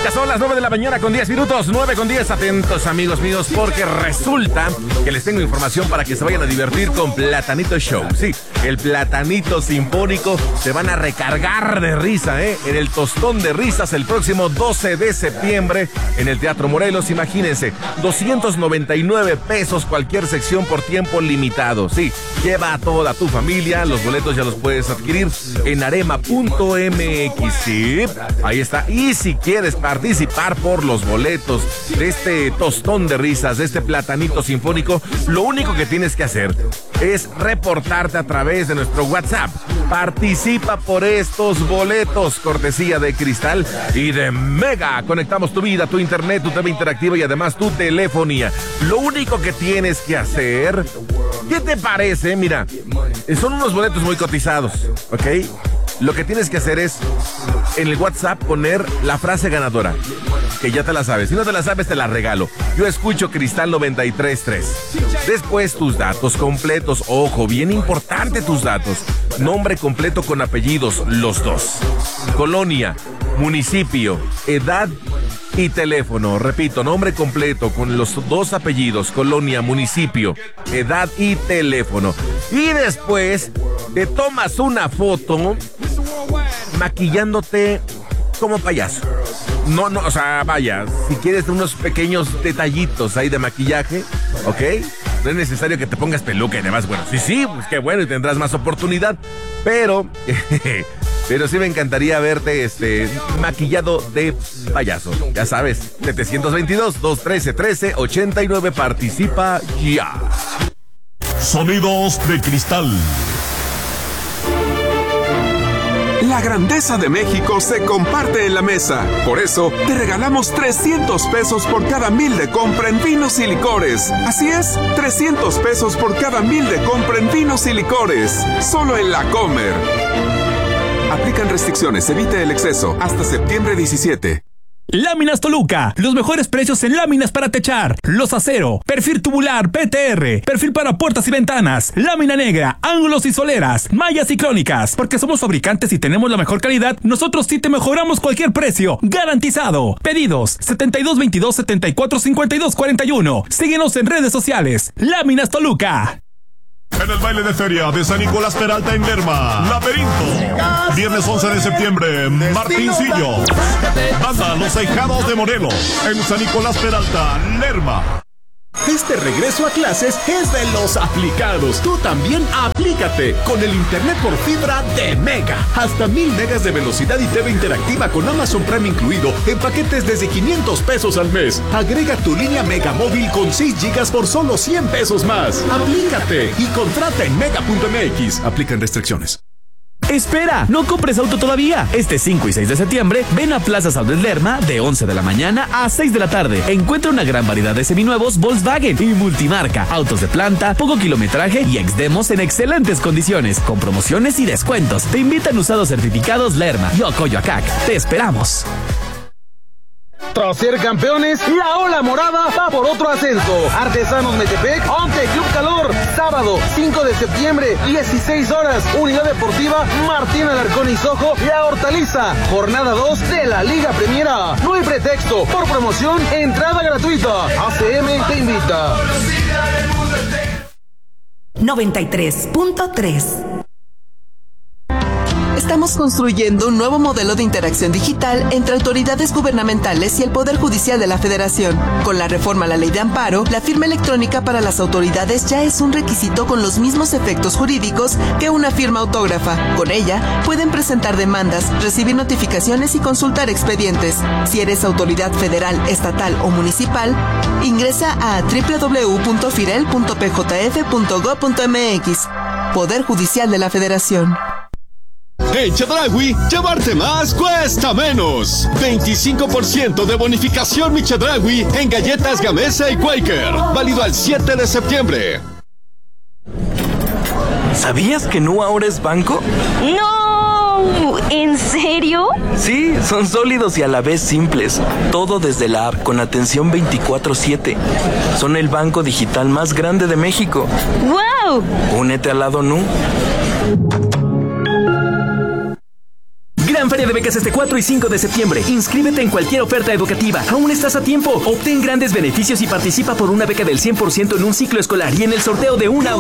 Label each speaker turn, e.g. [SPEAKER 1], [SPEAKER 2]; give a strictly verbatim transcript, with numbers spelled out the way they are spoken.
[SPEAKER 1] Ya son las nueve de la mañana con diez minutos, nueve con diez. Atentos, amigos míos, porque resulta que les tengo información para que se vayan a divertir con Platanito Show. Sí, el Platanito Sinfónico. Se van a recargar de risa, ¿eh? En el Tostón de Risas el próximo doce de septiembre en el Teatro Morelos. Imagínense, doscientos noventa y nueve pesos cualquier sección por tiempo limitado. Sí, lleva a toda tu familia. Los boletos ya los puedes adquirir en arema punto m x. Sí, ahí está. Y si quieres participar por los boletos de este Tostón de Risas, de este Platanito Sinfónico, lo único que tienes que hacer es reportarte a través de nuestro WhatsApp. Participa por estos boletos, cortesía de Cristal y de Mega. Conectamos tu vida, tu internet, tu T V interactiva y además tu telefonía. Lo único que tienes que hacer, ¿qué te parece? Mira, son unos boletos muy cotizados, ¿ok? Lo que tienes que hacer es en el WhatsApp poner la frase ganadora, que ya te la sabes. Si no te la sabes, te la regalo. Yo escucho Cristal noventa y tres punto tres. Después tus datos completos. Ojo, bien importante tus datos. Nombre completo con apellidos, los dos. Colonia, municipio, edad y teléfono. Repito, nombre completo con los dos apellidos, colonia, municipio, edad y teléfono. Y después te tomas una foto maquillándote como payaso. No, no, o sea, vaya, si quieres unos pequeños detallitos ahí de maquillaje, ¿ok? No es necesario que te pongas peluca y demás. Bueno, sí, sí, pues qué bueno y tendrás más oportunidad, pero... Pero sí me encantaría verte este maquillado de payaso. Ya sabes, setecientos veintidós, doscientos trece, trece ochenta y nueve. Participa ya.
[SPEAKER 2] Sonidos de Cristal.
[SPEAKER 3] La grandeza de México se comparte en la mesa. Por eso, te regalamos trescientos pesos por cada mil de compra en vinos y licores. Así es, trescientos pesos por cada mil de compra en vinos y licores. Solo en La Comer. Aplican restricciones, evite el exceso. Hasta septiembre diecisiete.
[SPEAKER 4] Láminas Toluca, los mejores precios en láminas para techar, los acero, perfil tubular, P T R, perfil para puertas y ventanas, lámina negra, ángulos y soleras, mallas y crónicas. Porque somos fabricantes y tenemos la mejor calidad, nosotros sí te mejoramos cualquier precio, garantizado. Pedidos setenta y dos veintidós, setenta y cuatro cincuenta y dos cuarenta y uno. Síguenos en redes sociales. Láminas Toluca.
[SPEAKER 2] En el baile de feria de San Nicolás Peralta en Lerma, Laberinto. Viernes once de septiembre, Martincillo. Banda Los Ahijados de Morelos, en San Nicolás Peralta, Lerma.
[SPEAKER 5] Este regreso a clases es de los aplicados. Tú también aplícate con el internet por fibra de Mega. Hasta mil megas de velocidad y T V interactiva con Amazon Prime incluido en paquetes desde quinientos pesos al mes. Agrega tu línea Mega móvil con seis gigas por solo cien pesos más. Aplícate y contrata en mega punto m x. Aplican restricciones.
[SPEAKER 4] Espera, no compres auto todavía. Este cinco y seis de septiembre, ven a Plaza Outlet Lerma de once de la mañana a seis de la tarde. Encuentra una gran variedad de seminuevos Volkswagen y multimarca, autos de planta, poco kilometraje y ex-demos en excelentes condiciones, con promociones y descuentos. Te invitan usados certificados Lerma y Ocoyoacac. Te esperamos.
[SPEAKER 6] Tras ser campeones, la Ola Morada va por otro ascenso. Artesanos Metepec ante Club Calor. Sábado cinco de septiembre, dieciséis horas. Unidad Deportiva Martín Alarcón y Sojo, La Hortaliza. Jornada dos de la Liga Premiera. No hay pretexto. Por promoción, entrada gratuita. A C M te invita.
[SPEAKER 7] noventa y tres punto tres.
[SPEAKER 8] Estamos construyendo un nuevo modelo de interacción digital entre autoridades gubernamentales y el Poder Judicial de la Federación. Con la reforma a la Ley de Amparo, la firma electrónica para las autoridades ya es un requisito con los mismos efectos jurídicos que una firma autógrafa. Con ella, pueden presentar demandas, recibir notificaciones y consultar expedientes. Si eres autoridad federal, estatal o municipal, ingresa a doble u doble u doble u punto firel punto p j f punto gob punto m x. Poder Judicial de la Federación.
[SPEAKER 5] En Chedraui, llevarte más cuesta menos. veinticinco por ciento de bonificación Mi Chedraui en galletas Gamesa y Quaker. Válido al siete de septiembre.
[SPEAKER 9] ¿Sabías que Nu ahora es banco?
[SPEAKER 10] ¡No! ¿En serio?
[SPEAKER 9] Sí, son sólidos y a la vez simples. Todo desde la app con atención veinticuatro siete. Son el banco digital más grande de México.
[SPEAKER 10] ¡Wow!
[SPEAKER 9] Únete al lado Nu.
[SPEAKER 4] Gran
[SPEAKER 11] Feria de Becas este cuatro y cinco de septiembre. Inscríbete en cualquier oferta educativa. Aún estás a tiempo. Obtén grandes beneficios y participa por una beca del cien por ciento en un ciclo escolar y en el sorteo de una